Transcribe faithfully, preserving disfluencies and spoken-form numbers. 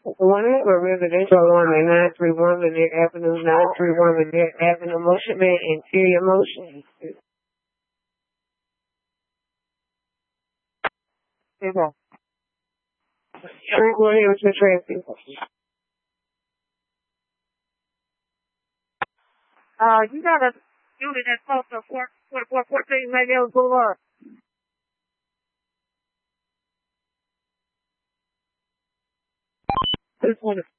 one or residential on the nine three one Lanier Avenue, nine three one Lanier Avenue. Motion made. Interior motion. Frank Williams for Tracy. Uh, you got a unit that's close to four, four, four, fourteen Mayfield Boulevard. This one is